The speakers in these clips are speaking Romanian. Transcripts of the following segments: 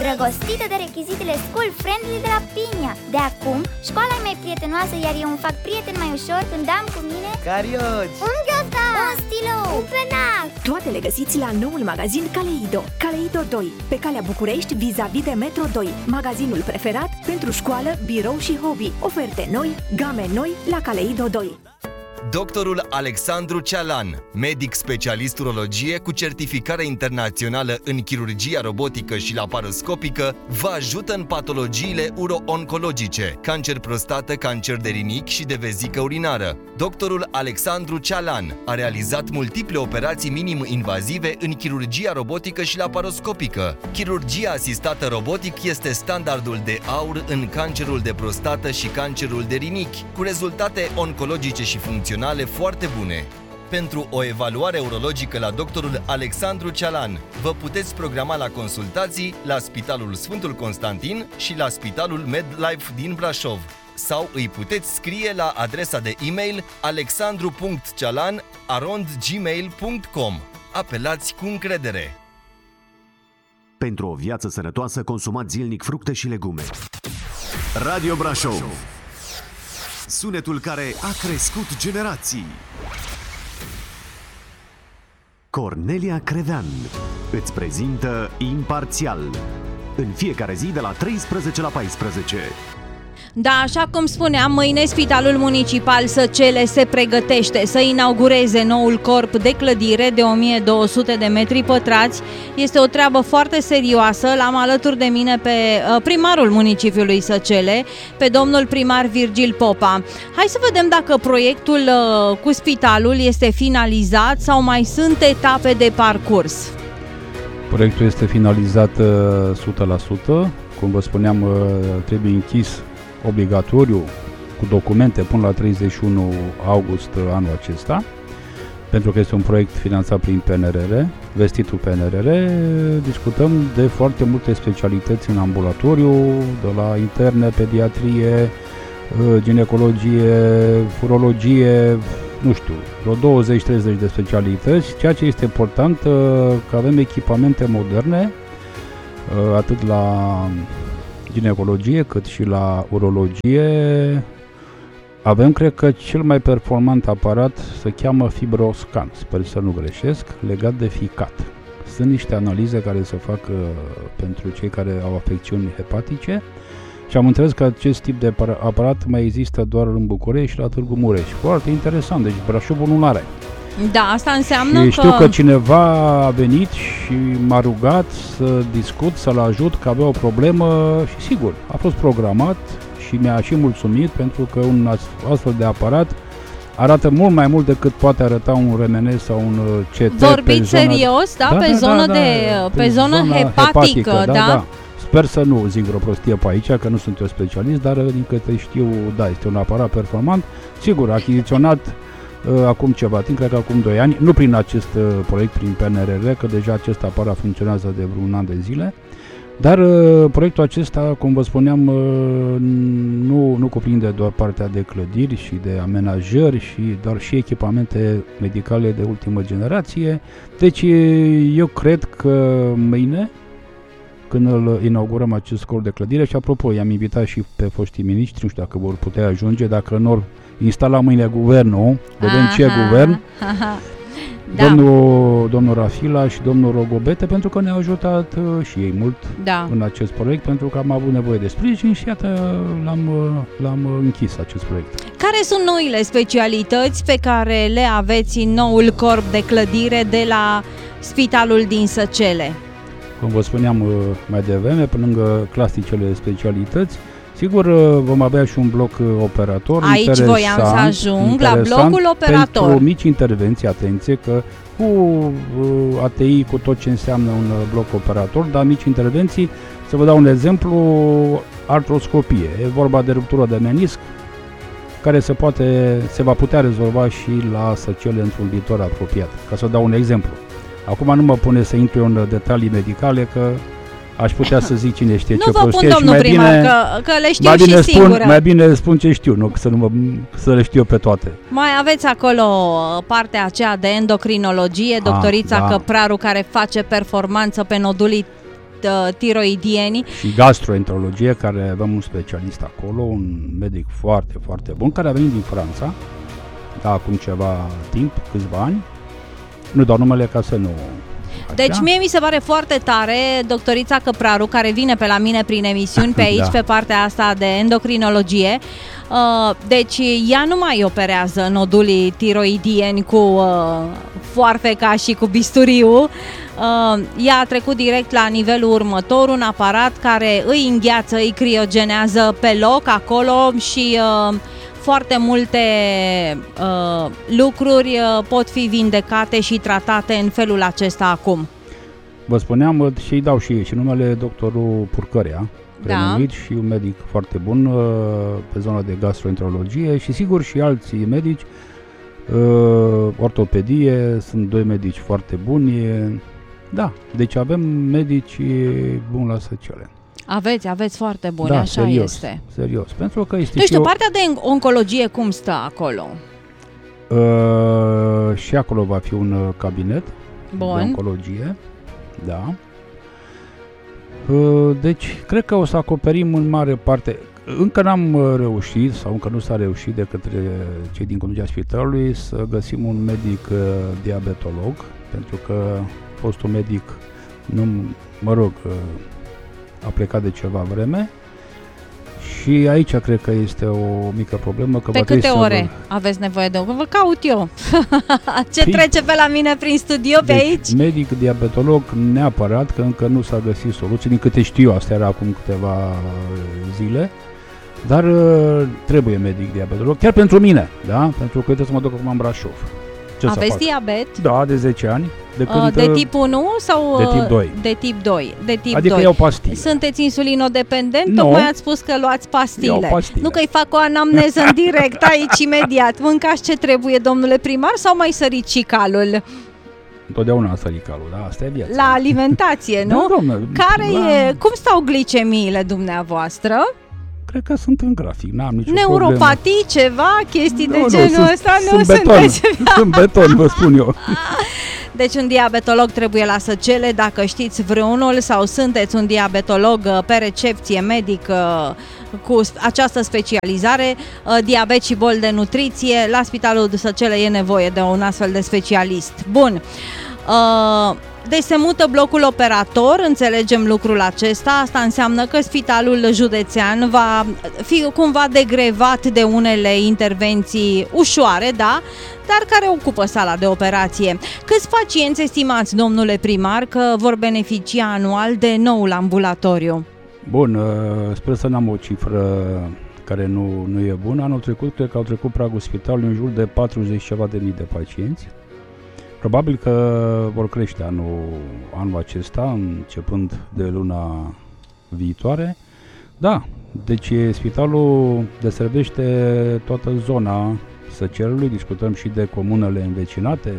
îndrăgostită de rechizitele school-friendly de la Pinia. De acum, școala e mai prietenoasă, iar eu îmi fac prieten mai ușor când am cu mine carioci, un ghiozdan, un stilou, un penac. Toate le găsiți la noul magazin Kaleido. Kaleido 2, pe calea București, vis-a-vis de Metro 2. Magazinul preferat pentru școală, birou și hobby. Oferte noi, game noi la Kaleido 2. Doctorul Alexandru Cealan, medic specialist urologie cu certificare internațională în chirurgia robotică și laparoscopică, vă ajută în patologiile uro-oncologice, cancer prostată, cancer de rinichi și de vezică urinară. Doctorul Alexandru Cealan a realizat multiple operații minim-invazive în chirurgia robotică și laparoscopică. Chirurgia asistată robotic este standardul de aur în cancerul de prostată și cancerul de rinichi, cu rezultate oncologice și funcționale foarte bune. Pentru o evaluare urologică la doctorul Alexandru Cealan, vă puteți programa la consultații la Spitalul Sfântul Constantin și la Spitalul MedLife din Brașov, sau îi puteți scrie la adresa de e-mail alexandru.cealan@gmail.com. Apelați cu încredere. Pentru o viață sănătoasă, consumați zilnic fructe și legume. Radio Brașov, sunetul care a crescut generații. Cornelia Crevean îți prezintă Imparțial, în fiecare zi de la 13 la 14. Da, așa cum spuneam, mâine Spitalul Municipal Săcele se pregătește să inaugureze noul corp de clădire de 1200 de metri pătrați. Este o treabă foarte serioasă. L-am alături de mine pe primarul municipiului Săcele, pe domnul primar Virgil Popa. Hai să vedem dacă proiectul cu spitalul este finalizat sau mai sunt etape de parcurs. Proiectul este finalizat 100%. Cum vă spuneam, trebuie închis obligatoriu cu documente până la 31 august anul acesta, pentru că este un proiect finanțat prin PNRR, vestitul PNRR. Discutăm de foarte multe specialități în ambulatoriu, de la interne, pediatrie, ginecologie, urologie, nu știu, vreo 20-30 de specialități. Ceea ce este important, că avem echipamente moderne, atât la ginecologie cât și la urologie. Avem, cred că, cel mai performant aparat se cheamă FibroScan, sper să nu greșesc, legat de ficat. Sunt niște analize care se fac pentru cei care au afecțiuni hepatice și am înțeles că acest tip de aparat mai există doar în București și la Târgu Mureș. Foarte interesant, deci Brașovul nu l-are. Da, asta înseamnă și știu că cineva a venit și m-a rugat să discut, să-l ajut, că avea o problemă și sigur, a fost programat și mi-a și mulțumit, pentru că un astfel de aparat arată mult mai mult decât poate arăta un RMN sau un CT. Vorbiți serios, da? Pe zonă hepatică, da? Sper să nu zic vreo prostie pe aici, că nu sunt eu specialist, dar din câte știu, da, este un aparat performant. Sigur, achiziționat acum ceva timp, cred că acum 2 ani, nu prin acest proiect, prin PNRR, că deja acest aparat funcționează de vreun an de zile, dar proiectul acesta, cum vă spuneam, nu cuprinde doar partea de clădiri și de amenajări, dar și echipamente medicale de ultimă generație. Deci eu cred că mâine, când îl inaugurăm acest corp de clădire, și apropo, i-am invitat și pe foștii miniștri, nu știu dacă vor putea ajunge, dacă nu or instala mâine guvernul, vedem ce guvern, da. domnul Rafila și domnul Rogobete, pentru că ne-au ajutat și ei mult în acest proiect, pentru că am avut nevoie de sprijin și iată l-am închis acest proiect. Care sunt noile specialități pe care le aveți în noul corp de clădire de la Spitalul din Săcele? Cum vă spuneam mai devreme, pe lângă clasicele specialități, sigur, vom avea și un bloc operator. Aici voiam să ajung, la blocul operator. Pentru mici intervenții, atenție, că cu ATI, cu tot ce înseamnă un bloc operator, dar mici intervenții, să vă dau un exemplu, artroscopie. E vorba de ruptură de menisc, care se va putea rezolva și la Săcele într-un viitor apropiat. Ca să dau un exemplu. Acum nu mă pune să intru în detalii medicale, că aș putea să zic cine știe ce prostie. Nu vă pun, domnul primar, că le știu și singură. Mai bine spun ce știu, nu să le știu pe toate. Mai aveți acolo partea aceea de endocrinologie, doctorița Căpraru, care face performanță pe nodulii tiroidieni. Și gastroenterologie, care avem un specialist acolo, un medic foarte, foarte bun, care a venit din Franța, acum ceva timp, câțiva ani. Nu dau numele ca să nu... Deci mie mi se pare foarte tare doctorița Căpraru, care vine pe la mine prin emisiuni pe aici, pe partea asta de endocrinologie. Deci ea nu mai operează nodulii tiroidieni cu foarfeca și cu bisturiu. Ea a trecut direct la nivelul următor, un aparat care îi îngheață, îi criogenează pe loc acolo și foarte multe lucruri pot fi vindecate și tratate în felul acesta acum. Vă spuneam și îi dau și ei și numele doctorul Purcărea, renumit și un medic foarte bun pe zona de gastroenterologie și sigur și alții medici, ortopedie, sunt 2 medici foarte buni. Da, deci avem medici buni la săcele. Aveți foarte buni, da, așa serios, este. Serios, pentru că este nu știu, partea de oncologie cum stă acolo? Și acolo va fi un cabinet de oncologie, da. Deci, cred că o să acoperim în mare parte. Încă n-am reușit, sau încă nu s-a reușit de către cei din conducerea spitalului să găsim un medic diabetolog, pentru că fostul medic a plecat de ceva vreme și aici cred că este o mică problemă. Că pe câte ore aveți nevoie de vă caut eu? Ce trece pe la mine prin studio pe aici? Medic diabetolog neapărat, că încă nu s-a găsit soluție, din câte știu eu, asta era acum câteva zile, dar trebuie medic diabetolog, chiar pentru mine, da? Pentru că trebuie să mă duc acum în Brașov. Aveți diabet? Da, de 10 ani. De tip 1 sau de tip 2? De tip 2. De tip adică 2. iau pastile. Sunteți insulinodependent? No. Tocmai ați spus că luați pastile. Nu că-i fac o anamneză în direct aici imediat. Mâncați ce trebuie, domnule primar, sau mai săriți și calul? Întotdeauna am sărit calul, da, asta e viața. La alimentație, nu? Da, doamne, cum stau glicemiile dumneavoastră? Cred că sunt în grafic, n-am nicio neuropatii, ceva, chestii de genul ăsta? Nu sunteți. Sunt beton, vă spun eu. Deci un diabetolog trebuie la săcele, dacă știți vreunul sau sunteți un diabetolog pe recepție, medic cu această specializare, diabet și boli de nutriție, la Spitalul de Săcele e nevoie de un astfel de specialist. Bun. Deci se mută blocul operator, înțelegem lucrul acesta, asta înseamnă că spitalul județean va fi cumva degrevat de unele intervenții ușoare, da, dar care ocupă sala de operație. Câți pacienți estimați, domnule primar, că vor beneficia anual de noul ambulatoriu? Bun, sper să n-am o cifră care nu e bună. Anul trecut, cred că au trecut pragul spitalului în jur de 40 ceva de mii de pacienți. Probabil că vor crește anul acesta, începând de luna viitoare. Da, deci spitalul deservește toată zona Săcelului, discutăm și de comunele învecinate,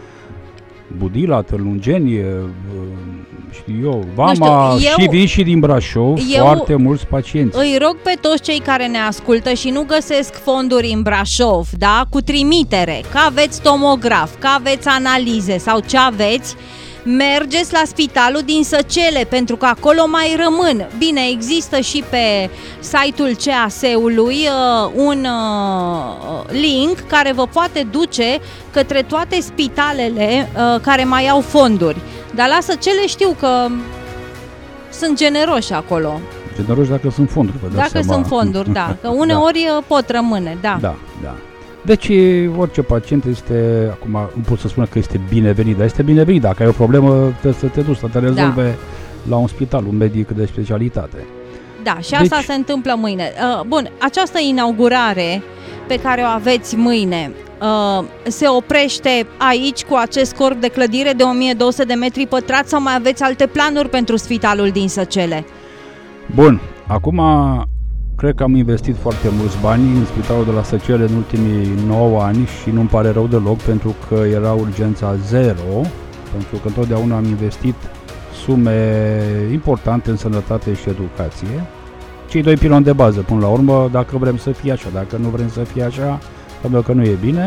Budila, Târlungeni, știu eu, Vama, și vin și din Brașov foarte mulți pacienți. Îi rog pe toți cei care ne ascultă și nu găsesc fonduri în Brașov, da, cu trimitere, că aveți tomograf, că aveți analize sau ce aveți, mergeți la spitalul din Săcele, pentru că acolo mai rămân. Bine, există și pe site-ul CAS-ului un link care vă poate duce către toate spitalele care mai au fonduri. Dar la Săcele știu că sunt generoși acolo. Generoși dacă sunt fonduri, vă dați seama. Sunt fonduri, da, că uneori pot rămâne, da. Da. Deci orice pacient este, acum nu pot să spun că este binevenit, dar este binevenit. Dacă ai o problemă, trebuie să te duci, să te rezolve la un spital, un medic de specialitate. Da, și asta se întâmplă mâine. Bun, această inaugurare pe care o aveți mâine se oprește aici cu acest corp de clădire de 1200 de metri pătrați sau mai aveți alte planuri pentru spitalul din Săcele? Bun, acum cred că am investit foarte mulți bani în spitalul de la Săcele în ultimii 9 ani și nu-mi pare rău deloc, pentru că era urgența zero, pentru că întotdeauna am investit sume importante în sănătate și educație. Cei 2 piloni de bază, până la urmă, dacă vrem să fie așa, dacă nu vrem să fie așa, pentru că nu e bine.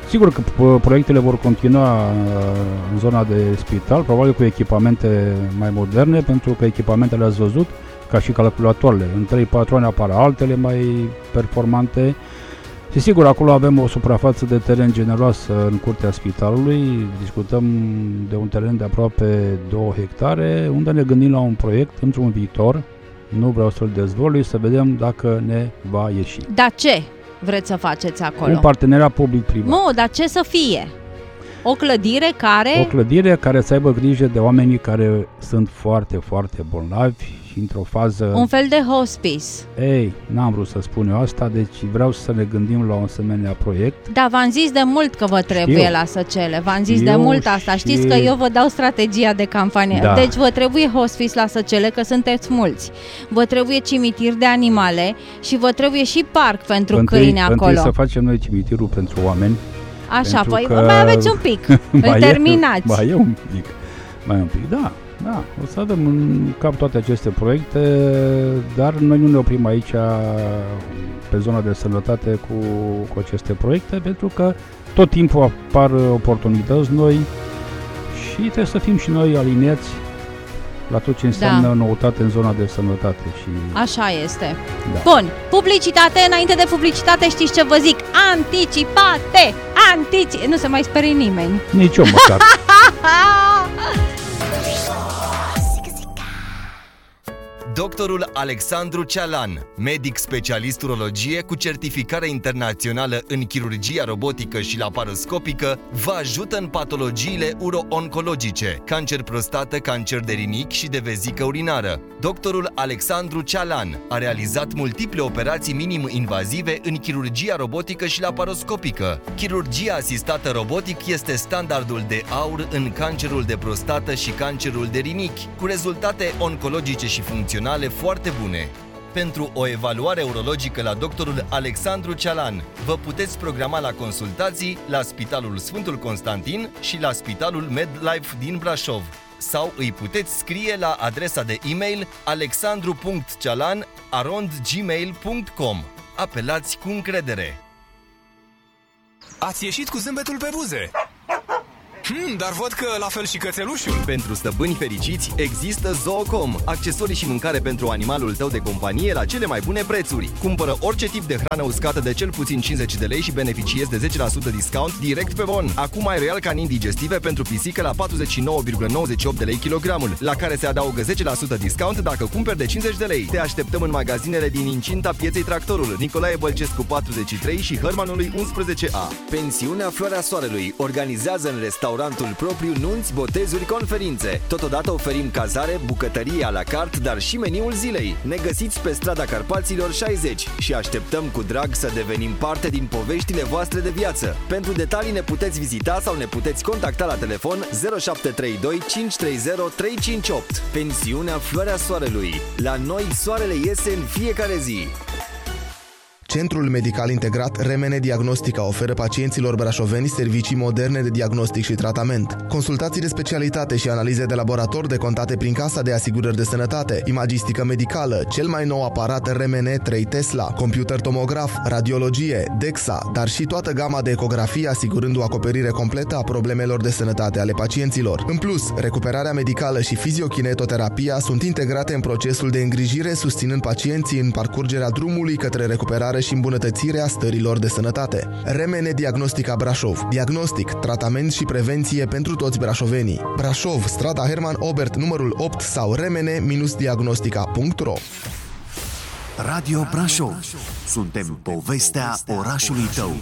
Sigur că proiectele vor continua în zona de spital, probabil cu echipamente mai moderne, pentru că echipamentele ați văzut, ca și calculatoarele, în 3-4 ani apar altele mai performante. Și sigur, acolo avem o suprafață de teren generoasă în curtea spitalului, discutăm de un teren de aproape 2 hectare, unde ne gândim la un proiect într-un viitor, nu vreau să-l dezvălui, să vedem dacă ne va ieși. Dar ce vreți să faceți acolo? Un parteneriat public-privat. Nu, dar ce să fie? O clădire care... O clădire care să aibă grijă de oamenii care sunt foarte, foarte bolnavi și într-o fază... Un fel de hospice. Ei, n-am vrut să spun eu asta, deci vreau să ne gândim la un asemenea proiect. Da, v-am zis de mult că vă trebuie la Săcele. V-am zis de mult asta. Știți că eu vă dau strategia de campanie. Da. Deci vă trebuie hospice la Săcele, că sunteți mulți. Vă trebuie cimitir de animale și vă trebuie și parc pentru câini acolo. Întâi să facem noi cimitirul pentru oameni. Așa, păi mai aveți un pic. Îl terminați. Mai e un pic, da. Da, o să avem în cap toate aceste proiecte, dar noi nu ne oprim aici pe zona de sănătate cu aceste proiecte, pentru că tot timpul apar oportunități noi și trebuie să fim și noi aliniați la tot ce înseamnă noutate în zona de sănătate. Și... Așa este. Da. Bun, publicitate, înainte de publicitate știți ce vă zic? Anticipate! Nu se mai sperie nimeni. Nici eu măcar. Doctorul Alexandru Cealan, medic specialist urologie cu certificare internațională în chirurgia robotică și laparoscopică, vă ajută în patologiile uro-oncologice, cancer prostată, cancer de rinichi și de vezică urinară. Doctorul Alexandru Cealan a realizat multiple operații minim-invazive în chirurgia robotică și laparoscopică. Chirurgia asistată robotic este standardul de aur în cancerul de prostată și cancerul de rinichi, cu rezultate oncologice și funcționale foarte bune. Pentru o evaluare urologică la doctorul Alexandru Cealan, vă puteți programa la consultații la Spitalul Sfântul Constantin și la Spitalul MedLife din Brașov. Sau îi puteți scrie la adresa de e-mail alexandru.cealan@gmail.com. Apelați cu încredere. Ați ieșit cu zâmbetul pe buze. Dar văd că la fel și cățelușul. Pentru stăpâni fericiți există Zoocom, accesorii și mâncare pentru animalul tău de companie la cele mai bune prețuri. Cumpără orice tip de hrană uscată de cel puțin 50 de lei și beneficiezi de 10% discount direct pe bon. Acum ai Royal Canin digestive pentru pisică la 49,98 de lei kilogramul, la care se adaugă 10% discount dacă cumperi de 50 de lei. Te așteptăm în magazinele din incinta pieței Tractorul, Nicolae Bălcescu 43 și Hărmanului 11A. Pensiunea Floarea Soarelui organizează în restaurant propriu nunți, botezuri, conferințe. Totodată oferim cazare, bucătărie a la carte, dar și meniul zilei. Ne găsiți pe strada Carpaților 60 și așteptăm cu drag să devenim parte din poveștile voastre de viață. Pentru detalii ne puteți vizita sau ne puteți contacta la telefon 0732 530 358. Pensiunea Floarea Soarelui. La noi soarele iese în fiecare zi. Centrul Medical Integrat Remene Diagnostica oferă pacienților brașoveni servicii moderne de diagnostic și tratament. Consultații de specialitate și analize de laborator decontate prin Casa de Asigurări de Sănătate, imagistică medicală, cel mai nou aparat Remene 3 Tesla, computer tomograf, radiologie, DEXA, dar și toată gama de ecografie asigurând o acoperire completă a problemelor de sănătate ale pacienților. În plus, recuperarea medicală și fiziokinetoterapia sunt integrate în procesul de îngrijire, susținând pacienții în parcurgerea drumului către recuperare și îmbunătățirea stărilor de sănătate. Remene Diagnostica Brașov. Diagnostic, tratament și prevenție pentru toți brașovenii. Brașov, strada Herman Obert, numărul 8 sau remene-diagnostica.ro. Radio Brașov. Suntem povestea orașului tău.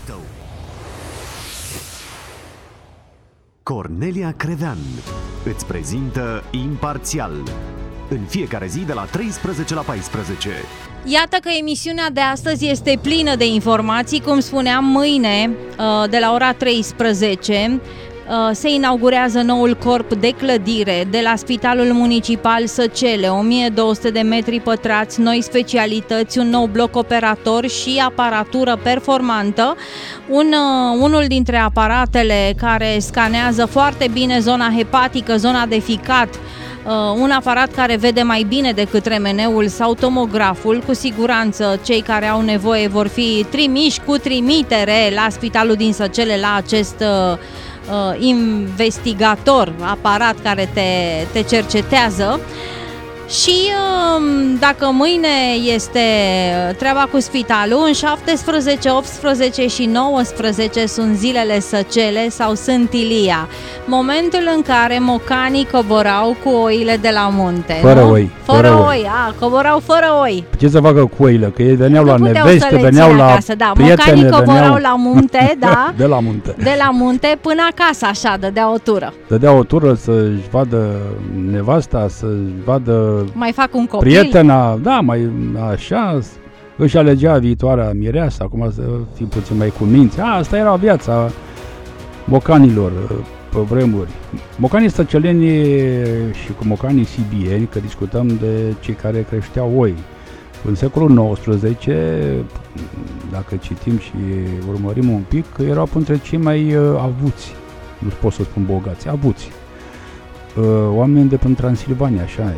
Cornelia Crevean îți prezintă Imparțial. În fiecare zi de la 13 la 14. Iată că emisiunea de astăzi este plină de informații. Cum spuneam, mâine, de la ora 13, se inaugurează noul corp de clădire de la Spitalul Municipal Săcele, 1200 de metri pătrați, noi specialități, un nou bloc operator și aparatură performantă. Unul dintre aparatele care scanează foarte bine zona hepatică, zona de ficat, un aparat care vede mai bine decât remeneul sau tomograful. Cu siguranță cei care au nevoie vor fi trimiși cu trimitere la Spitalul din Săcele la acest investigator, aparat care te cercetează. Și dacă mâine este treaba cu spitalul, în 17, 18 și 19 sunt zilele Săcele sau Sânt Ilia, momentul în care mocanii coborau cu oile de la munte. Fără oi. Fără oi, coborau fără oi. Ce să facă cu oile? Că ei veneau la neveste, veneau la acasă, da. prietene, Mocanii coborau la munte, da. De la munte. De la munte până acasă, așa, dădea o tură. Dădea o tură să-și vadă nevasta, să-și vadă mai fac un copil. Prietena, da, mai așa, își alegea viitoarea mireasă, acum să fii puțin mai cu minți. Asta era viața mocanilor pe vremuri. Mocanii săceleni și cu mocanii sibieni, că discutăm de cei care creșteau oi. În secolul XIX, dacă citim și urmărim un pic, erau printre cei mai avuți, nu pot să spun bogați, avuți. Oameni de prin Transilvania, așa,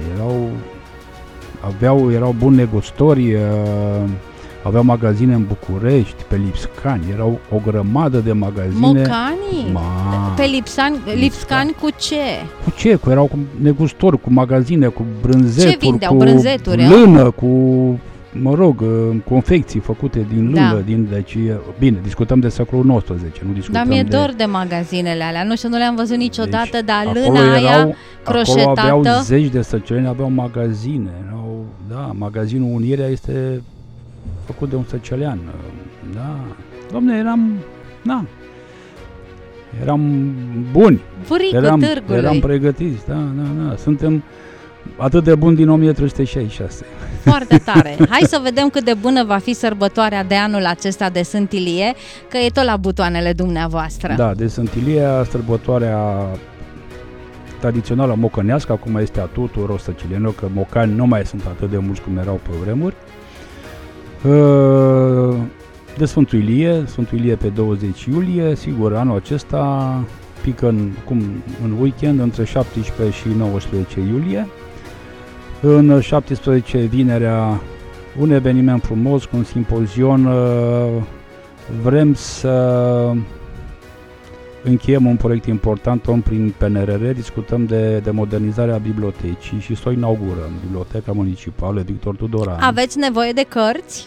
erau buni negustori, aveau magazine în București, pe Lipscani, erau o grămadă de magazine. Mocanii? Pe Lipscani cu ce? Cu ce? Erau cu negustori, cu magazine, cu brânzeturi, ce vindeau? cu Brânzeturi, lână, cu, confecții făcute din lână, deci, bine, discutăm de secolul XIX, nu discutăm. Dar mi-e dor de magazinele alea, nu știu, nu le-am văzut niciodată, deci, dar lâna croșetată. Acolo aveau zeci de săceleni, aveau magazine, magazinul Unirea este făcut de un săcelean, da, dom'le, eram buni, eram pregătiți, da, suntem atât de buni din 1366. Foarte tare. Hai să vedem cât de bună va fi sărbătoarea de anul acesta de Sânt Ilie, că e tot la butoanele dumneavoastră. Da, de Sânt Ilie, sărbătoarea tradițională mocănească, acum este a tuturor săcilienilor, că mocani nu mai sunt atât de mulți cum erau pe vremuri. De Sfântul Ilie pe 20 iulie, sigur, anul acesta pică în weekend între 17 și 19 iulie. În 17 vinerea un eveniment frumos cu un simpozion. Vrem să încheiem un proiect important prin PNRR, discutăm de modernizarea bibliotecii și să o inaugurăm, Biblioteca Municipală Victor Tudoran. Aveți nevoie de cărți?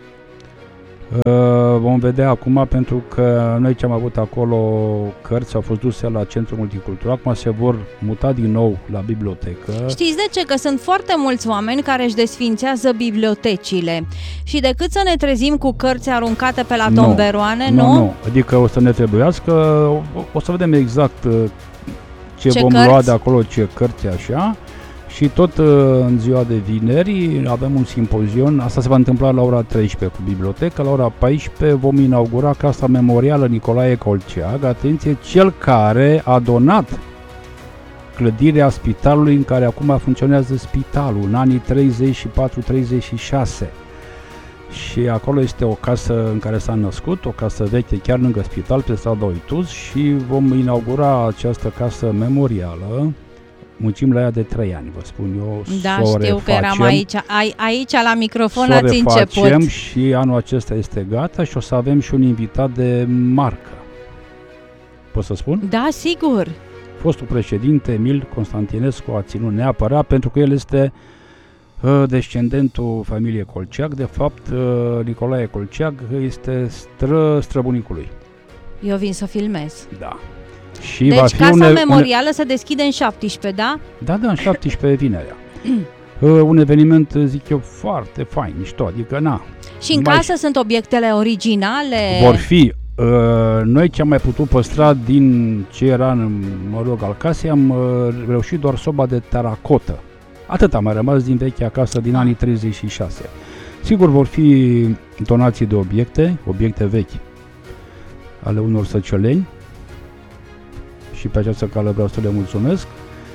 Vom vedea acum, pentru că noi ce am avut acolo cărți au fost duse la Centrul Multicultural, acum se vor muta din nou la bibliotecă. Știți de ce? Că sunt foarte mulți oameni care își desfințează bibliotecile și decât să ne trezim cu cărți aruncate pe la tomberoane, nu? Adică o să ne trebuiască, o să vedem exact ce vom lua de acolo, ce cărți așa. Și tot în ziua de vineri avem un simpozion, asta se va întâmpla la ora 13 cu biblioteca, la ora 14 vom inaugura Casa Memorială Nicolae Colceag, atenție, cel care a donat clădirea spitalului în care acum funcționează spitalul, în anii 34-36. Și acolo este o casă în care s-a născut, o casă veche chiar lângă spital, pe strada Uituz, și vom inaugura această casă memorială. Muncim la ea de 3 ani, vă spun eu. Da, știu că eram aici la microfon, ați început. Și anul acesta este gata și o să avem și un invitat de marcă. Pot să spun? Da, sigur. Fostul președinte Emil Constantinescu a ținut neapărat, pentru că el este descendentul familiei Colceag. De fapt, Nicolae Colceag este străbunicul lui. Eu vin să filmez. Da. Și deci va fi Casa Memorială se deschide în 17, da? Da, în 17 vinerea. Un eveniment, zic eu, foarte fain, mișto, adică Și în casă sunt obiectele originale? Vor fi. Noi ce am mai putut păstra din ce era al casei, am reușit doar soba de teracotă. Atât a mai rămas din vechea casă din anii 36. Sigur vor fi donații de obiecte vechi ale unor săceleni. Și pe această cale vreau să le mulțumesc.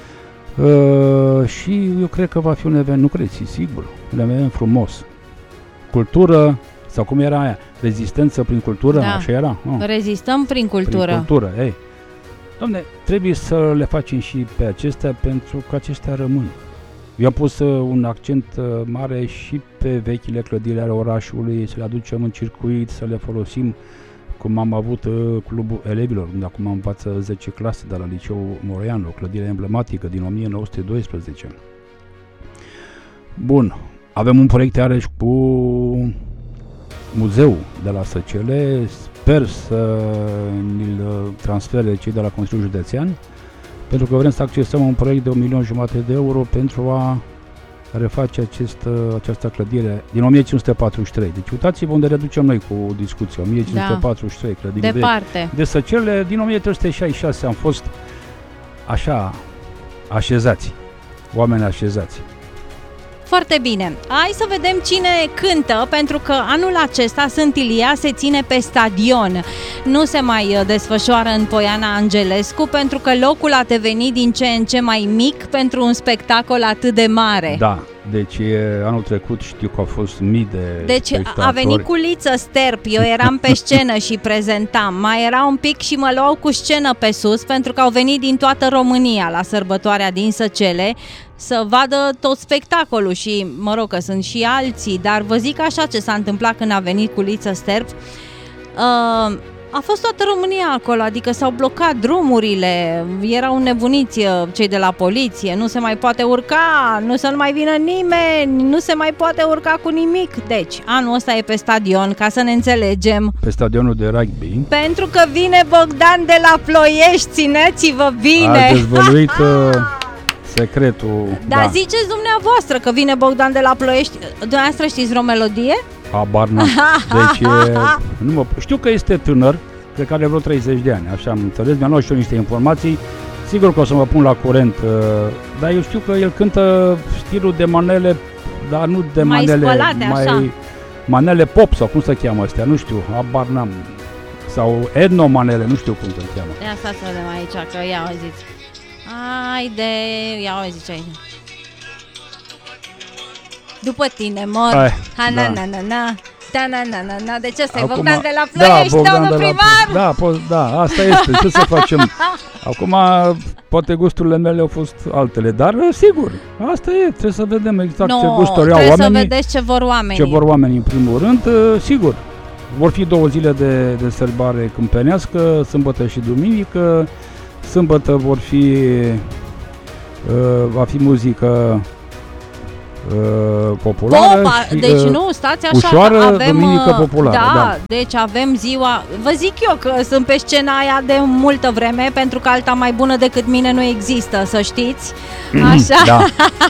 Și eu cred că va fi un eveniment, nu credeți, sigur, un eveniment frumos. Cultură, sau cum era aia, rezistență prin cultură, așa era. Rezistăm prin cultură. Prin cultură, Dom'le, trebuie să le facem și pe acestea pentru că acestea rămân. Eu am pus un accent mare și pe vechile clădiri ale orașului, să le aducem în circuit, să le folosim, cum am avut clubul elevilor, unde acum învață 10 clase de la Liceul Moreanu, o clădire emblematică din 1912. Bun, avem un proiect iarăși cu muzeul de la Săcele, sper să ni-l transfere cei de la Consiliul Județean, pentru că vrem să accesăm un proiect de 1,5 milion de euro pentru a reface această clădire din 1543. Deci uitați-vă unde reducem noi cu discuția, 1543, clădire departe. De Săcele, din 1366 am fost așa așezați, oameni așezați. Foarte bine. Hai să vedem cine cântă, pentru că anul acesta Sfânt Ilia se ține pe stadion. Nu se mai desfășoară în Poiana Angelescu, pentru că locul a devenit din ce în ce mai mic pentru un spectacol atât de mare. Da, deci anul trecut știu că au fost mii de spectatori. A venit cu Liță Sterp, eu eram pe scenă și prezentam. Mai era un pic și mă luau cu scenă pe sus, pentru că au venit din toată România la sărbătoarea din Săcele să vadă tot spectacolul și, mă rog, că sunt și alții, dar vă zic așa ce s-a întâmplat când a venit cu Liță Sterp. A fost toată România acolo, adică s-au blocat drumurile, erau nebuniți cei de la poliție, nu se mai poate urca, nu să nu mai vină nimeni, nu se mai poate urca cu nimic. Deci, anul ăsta e pe stadion, ca să ne înțelegem. Pe stadionul de rugby. Pentru că vine Bogdan de la Ploiești, țineți-vă bine! A dezvăluit secretul. Dar da, ziceți dumneavoastră că vine Bogdan de la Ploiești. Dumneavoastră știți vreo melodie? Habar n-am. Deci, știu că este tânăr, cred că are vreo 30 de ani, așa am înțeles, mi-am luat și eu niște informații, sigur că o să mă pun la curent, dar eu știu că el cântă stilul de manele, dar nu de mai manele, spălate, așa. Manele pop sau cum se cheamă astea, nu știu, habar n-am, sau etno-manele, nu știu cum se cheamă. Ia să vedem aici, că ia auziți. Haide, ia auziți aici. După tine mor, ha-na-na-na-na, da-na-na-na-na. Deci ăsta e Bogdan de la Ploiești, domnul primar! Da, asta este, ce să facem? Acum, poate gusturile mele au fost altele, dar sigur, asta e, trebuie să vedem exact ce gusturi au oamenii. Trebuie să vedeți ce vor oamenii. Ce vor oamenii, în primul rând, sigur. Vor fi 2 zile de sărbare câmpenească, sâmbătă și duminică. Sâmbătă va fi muzică populară. Deci nu, stați așa, ușoară, avem duminică populară. Da, deci avem ziua. Vă zic eu că sunt pe scena aia de multă vreme, pentru că alta mai bună decât mine nu există, să știți. Așa. Da.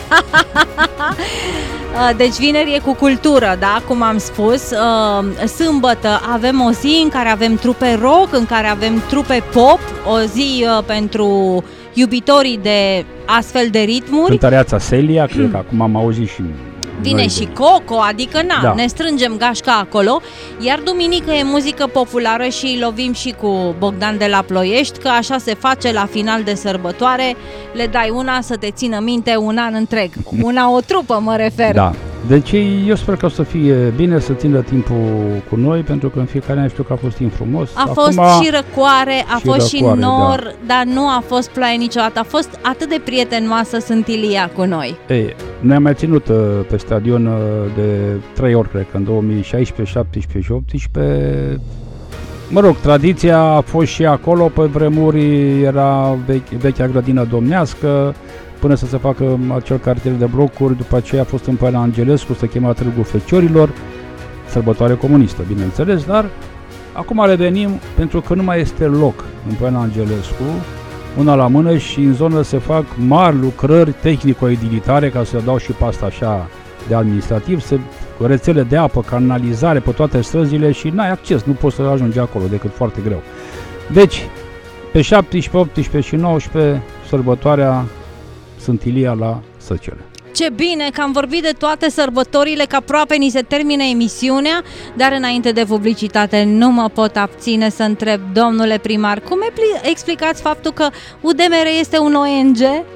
Deci vineri e cu cultură, da, cum am spus. Sâmbătă avem o zi în care avem trupe rock, în care avem trupe pop, o zi pentru iubitorii de astfel de ritmuri. Cântăreața Celia, cred că acum am auzit și vine și Coco, adică ne strângem gașca acolo. Iar duminică e muzică populară și lovim și cu Bogdan de la Ploiești, că așa se face la final de sărbătoare. Le dai una să te țină minte un an întreg. O trupă mă refer. Da. Deci eu sper că o să fie bine, să țină timpul cu noi, pentru că în fiecare an știu că a fost timp frumos. A fost și răcoare, a fost și nor, dar nu a fost ploaie niciodată. A fost atât de prietenoasă Sfânt Ilia cu noi. Ei, noi am mai ținut pe stadion de 3 ori, cred că în 2016, 17 și 18. Mă rog, tradiția a fost și acolo, pe vremuri era vechea grădină domnească, până să se facă acel cartier de blocuri, după aceea a fost în Poiana Angelescu, se chema Târgul Feciorilor, sărbătoare comunistă, bineînțeles, dar acum revenim pentru că nu mai este loc în Poiana Angelescu, una la mână, și în zonă se fac mari lucrări tehnico-edilitare, ca să dau și pe asta așa de administrativ, rețele de apă, canalizare pe toate străzile și n-ai acces, nu poți să ajungi acolo decât foarte greu. Deci, pe 17, 18 și 19, sărbătoarea Sfânt Ilia la Săcele. Ce bine că am vorbit de toate sărbătorile, că aproape ni se termină emisiunea, dar înainte de publicitate nu mă pot abține să întreb, domnule primar, cum explicați faptul că UDMR este un ONG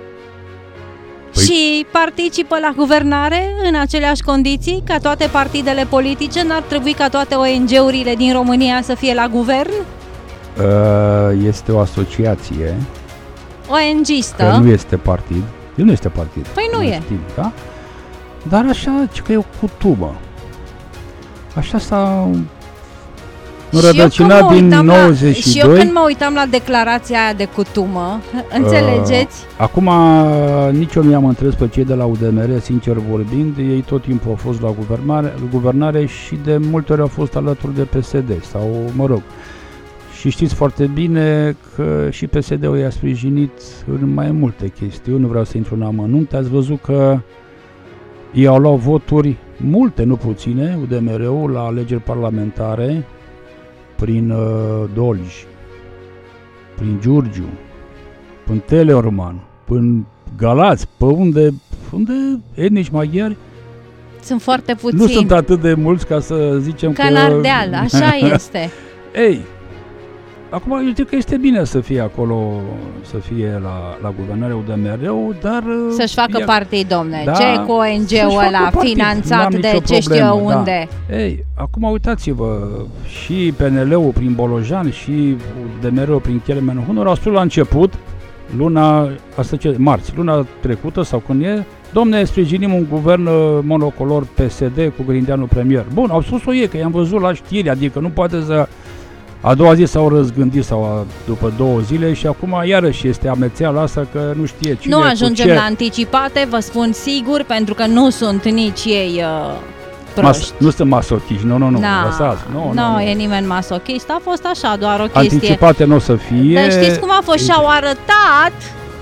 și participă la guvernare în aceleași condiții ca toate partidele politice? N-ar trebui ca toate ONG-urile din România să fie la guvern? Este o asociație. ONG-istă. Că nu este partid. El nu este partid. Păi nu e. Știm, da? Dar așa, că e o cutumă. Așa s-a înrădăcinat din 92. Și eu când mă uitam la declarația aia de cutumă, înțelegeți? Acum nici eu nu i-am înțeles pe cei de la UDMR, sincer vorbind. Ei tot timpul au fost la guvernare și de multe ori au fost alături de PSD. Sau, mă rog, și știți foarte bine că și PSD-ul i-a sprijinit în mai multe chestiuni. Nu vreau să intru în amănunte. Ați văzut că ei au luat voturi multe, nu puține, UDMR-ul la alegeri parlamentare prin Dolj, prin Giurgiu, prin Teleorman, prin Galați, pe unde etnici maghiari sunt foarte puțini. Nu sunt atât de mulți ca să zicem ca în Ardeal, așa este. Ei, acum eu zic că este bine să fie acolo, să fie la guvernarea UDMR-ul, dar... Să-și facă partid, domne. Da, ce cu ONG-ul ăla finanțat de ce știu unde? Da. Ei, acum uitați-vă, și PNL-ul prin Bolojan și UDMR-ul prin Kelemen Hunor au spus la început, marți, luna trecută sau când e, domne, sprijinim un guvern monocolor PSD cu Grindeanu premier. Bun, au spus-o ei, că i-am văzut la știri, adică nu poate să... A doua zi s-au răzgândit sau după 2 zile și acum iarăși este amețeala asta că nu știe cine. Nu ajungem la anticipate, vă spun sigur, pentru că nu sunt nici ei proști. Nu sunt masochiști, nu, lăsați. Nu e nimeni masochist, a fost așa, doar o chestie. Anticipate nu o să fie. Dar știți cum a fost? Și-au arătat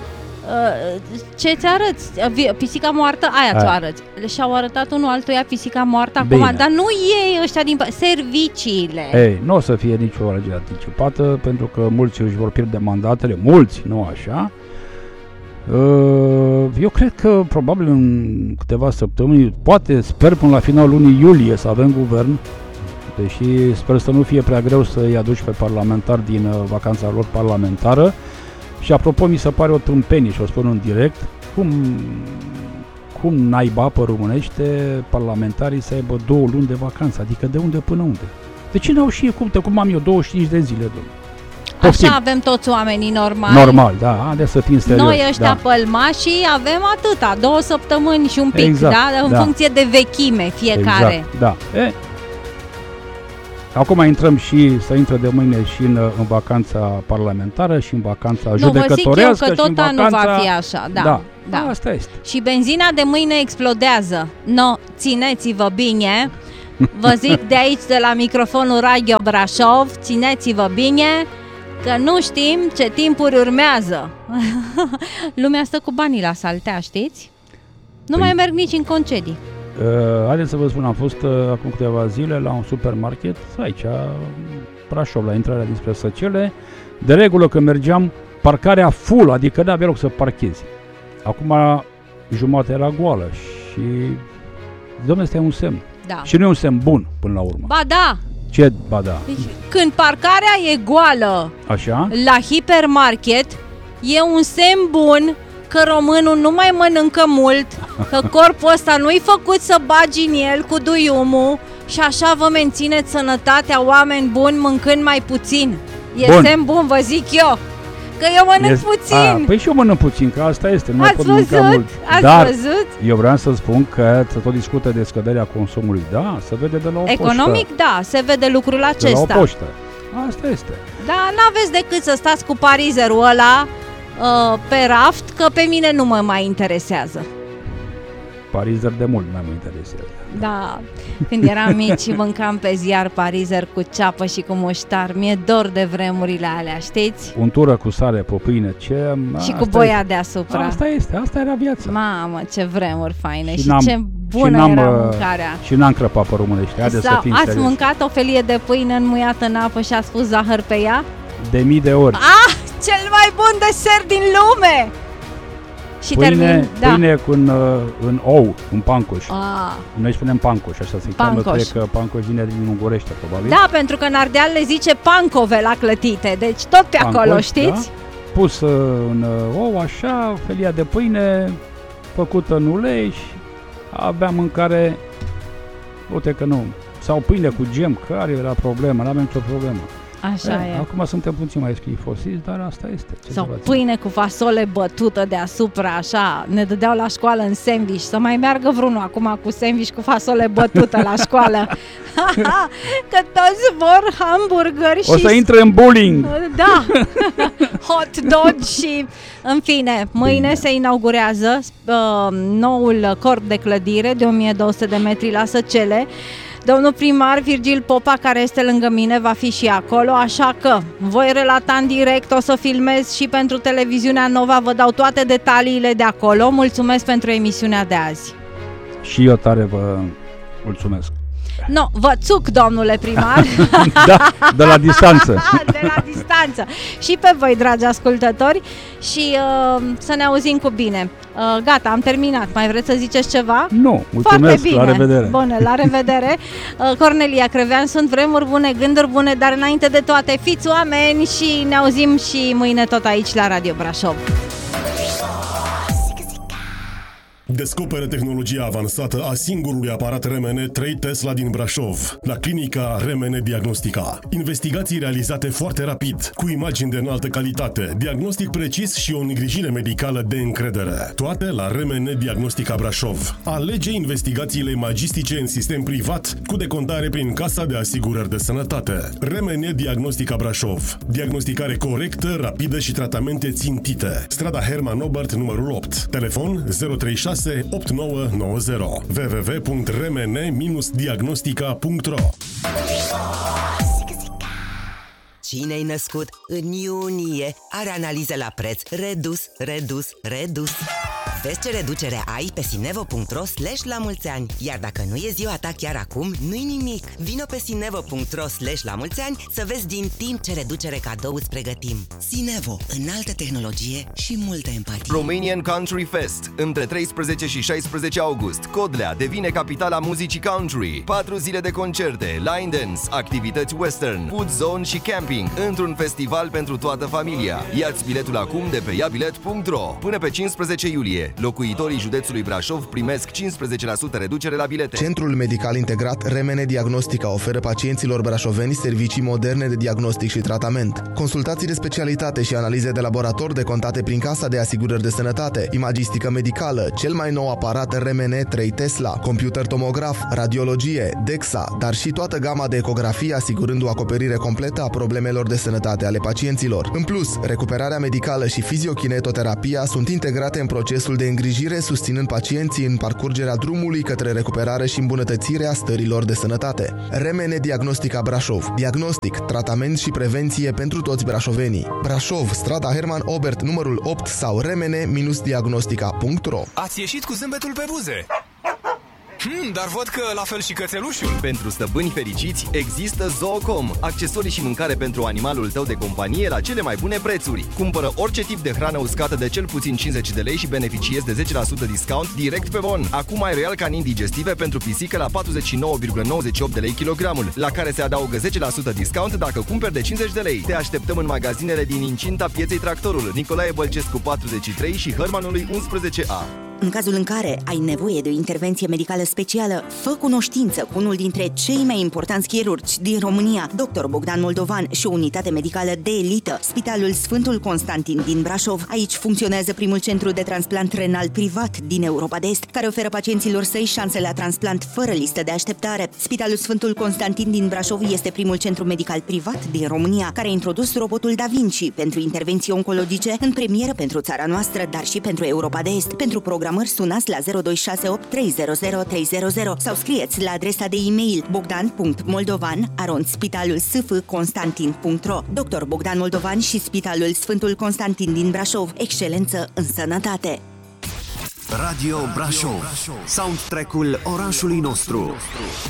ce ți arăți? Pisica moartă, aia ți-o arăți. Și-au arătat unul altuia pisica moartă acum, dar nu ei ăștia din serviciile. Ei, nu o să fie nicio alegere anticipată, pentru că mulți își vor pierde mandatele, mulți, nu așa. Eu cred că probabil în câteva săptămâni, poate sper până la finalul lunii iulie să avem guvern, deși sper să nu fie prea greu să-i aduci pe parlamentari din vacanța lor parlamentară. Și apropo, mi se pare o tâmpenie și o spun în direct, cum naiba pe românește parlamentarii să aibă 2 luni de vacanță, adică de unde până unde? De ce n-au și ei, cum am eu 25 de zile, domnule? Așa avem toți oamenii normali. Normal, da, de să fim serios. Noi ăștia pălmașii avem atâta, 2 săptămâni și un pic, exact, în funcție de vechime fiecare. Exact, da. Acum intrăm să intră de mâine și în vacanța parlamentară și în vacanța judecătorească. Nu, vă zic eu că tot anul va fi așa, da. Asta este. Și benzina de mâine explodează. Țineți-vă bine. Vă zic de aici, de la microfonul Radio Brașov, țineți-vă bine, că nu știm ce timpuri urmează. Lumea stă cu banii la saltea, știți? Nu mai merg nici în concedii. Haideți să vă spun, am fost acum câteva zile la un supermarket aici, Brașov, la intrarea dinspre Săcele. De regulă când mergeam, parcarea full, adică n-avea loc să parchezi. Acum jumătate era goală și, dom'le, este un semn. Da. Și nu e un semn bun până la urmă. Ba da! Ce ba da? Când parcarea e goală, așa, la hipermarket, e un semn bun că românul nu mai mănâncă mult, că corpul ăsta nu-i făcut să bagi în el cu duiumul și așa vă mențineți sănătatea, oameni buni, mâncând mai puțin. Semn bun, vă zic eu, că eu mănânc puțin. Păi și eu mănânc puțin, că asta este, nu mai pot mânca mult. Ați văzut? Eu vreau să spun că se tot discută de scăderea consumului, da, se vede de la o poștă. Economic, da, se vede lucrul acesta. De la o poștă, asta este. Da, n-aveți decât să stați cu parizerul ăla pe raft, că pe mine nu mă mai interesează. Parizer de mult mai mă interesează. Da, când eram mici mâncam pe ziar parizer cu ceapă și cu muștar. Mi-e dor de vremurile alea, știți? Untură cu sare pe pâine, și cu boia deasupra. Asta era viața. Mamă, ce vremuri faine și ce bună era mâncarea. Și n-am crăpat pe românești, haideți să fim serios. Ați mâncat o felie de pâine înmuiată în apă și ați pus zahăr pe ea? De mii de ori. Cel mai bun desert din lume! Și pâine cu în ou, un pancoș. Noi spunem pancoș, așa se cheamă, cred că pancoș vine din Ungurește, probabil. Da, pentru că în Ardeal le zice pancove la clătite, deci tot pe acolo, știți? Da? Pus în ou, așa, felia de pâine, făcută în ulei și aveam mâncare, uite că nu. Sau pâine cu gem, care era problema, n-aveam nicio problemă. Așa e. Acum suntem puțin mai sclifosiți, dar asta este. Sau pâine cu fasole bătută deasupra, așa, ne dădeau la școală în sandwich, să mai meargă vreunul acum cu sandwich cu fasole bătută la școală. Că toți vor hamburgeri și... O să intre în bowling! Da! Hot dog și... În fine, mâine se inaugurează noul corp de clădire de 1200 de metri la Săcele. Domnul primar Virgil Popa, care este lângă mine, va fi și acolo, așa că voi relata în direct, o să filmez și pentru televiziunea Nova, vă dau toate detaliile de acolo. Mulțumesc pentru emisiunea de azi. Și eu tare vă mulțumesc. No, vă țuc, domnule primar. Da, de la distanță. De la distanță. Și pe voi, dragi ascultători, și să ne auzim cu bine. Gata, am terminat. Mai vreți să ziceți ceva? Nu, mulțumesc, foarte bine. La revedere. Bun, la revedere. Cornelia Crevean, sunt vremuri bune, gânduri bune, dar înainte de toate, fiți oameni și ne auzim și mâine tot aici la Radio Brașov. Descoperă tehnologia avansată a singurului aparat RMN 3 Tesla din Brașov, la clinica RMN Diagnostica. Investigații realizate foarte rapid, cu imagini de înaltă calitate, diagnostic precis și o îngrijire medicală de încredere. Toate la RMN Diagnostica Brașov. Alege investigațiile magistice în sistem privat, cu decontare prin Casa de Asigurări de Sănătate. RMN Diagnostica Brașov. Diagnosticare corectă, rapidă și tratamente țintite. Strada Herman Obert, numărul 8. Telefon 036 8990 www.remene-diagnostica.ro. Cine-i născut în iunie are analiză la preț redus. Vezi ce reducere ai pe sinevo.ro/la-mulți-ani. Iar dacă nu e ziua ta chiar acum, nu-i nimic. Vino pe sinevo.ro/la-mulți-ani să vezi din timp ce reducere cadou îți pregătim. Sinevo, înaltă tehnologie și multă empatie. Romanian Country Fest. Între 13 și 16 august, Codlea devine capitala muzicii country. 4 zile de concerte, line dance, activități western, food zone și camping într-un festival pentru toată familia. Ia-ți biletul acum de pe iabilet.ro. Până pe 15 iulie, locuitorii județului Brașov primesc 15% reducere la bilete. Centrul Medical Integrat RMN Diagnostica oferă pacienților brașoveni servicii moderne de diagnostic și tratament. Consultații de specialitate și analize de laborator decontate prin Casa de Asigurări de Sănătate, imagistică medicală, cel mai nou aparat RMN 3 Tesla, computer tomograf, radiologie, DEXA, dar și toată gama de ecografie, asigurând o acoperire completă a problemelor de sănătate ale pacienților. În plus, recuperarea medicală și fiziokinetoterapia sunt integrate în procesul de îngrijire, susținând pacienții în parcurgerea drumului către recuperare și îmbunătățirea stărilor de sănătate. RMN Diagnostica Brașov. Diagnostic, tratament și prevenție pentru toți brașovenii. Brașov, strada Herman Obert, numărul 8 sau remene-diagnostica.ro. Ați ieșit cu zâmbetul pe buze. Dar văd că la fel și cățelușul. Pentru stăpâni fericiți există Zoocom, accesorii și mâncare pentru animalul tău de companie la cele mai bune prețuri. Cumpără orice tip de hrană uscată de cel puțin 50 de lei și beneficiezi de 10% discount direct pe bon. Acum ai Royal Canin digestive pentru pisică la 49,98 de lei kilogramul, la care se adaugă 10% discount dacă cumperi de 50 de lei. Te așteptăm în magazinele din incinta pieței Tractorul, Nicolae Bălcescu 43 și Hărmanului 11A. În cazul în care ai nevoie de o intervenție medicală specială, fă cunoștință cu unul dintre cei mai importanți chirurgi din România, Dr. Bogdan Moldovan, și o unitate medicală de elită, Spitalul Sfântul Constantin din Brașov. Aici funcționează primul centru de transplant renal privat din Europa de Est, care oferă pacienților săi șanse la transplant fără listă de așteptare. Spitalul Sfântul Constantin din Brașov este primul centru medical privat din România, care a introdus robotul Da Vinci pentru intervenții oncologice în premieră pentru țara noastră, dar și pentru Europa de Est. Pentru programări sunați la 0268 300 300 sau scrieți la adresa de e-mail bogdan.moldovan@spitalulsfconstantin.ro. Dr. Bogdan Moldovan și Spitalul Sfântul Constantin din Brașov. Excelență în sănătate. Radio Brașov. Soundtrack-ul orașului nostru.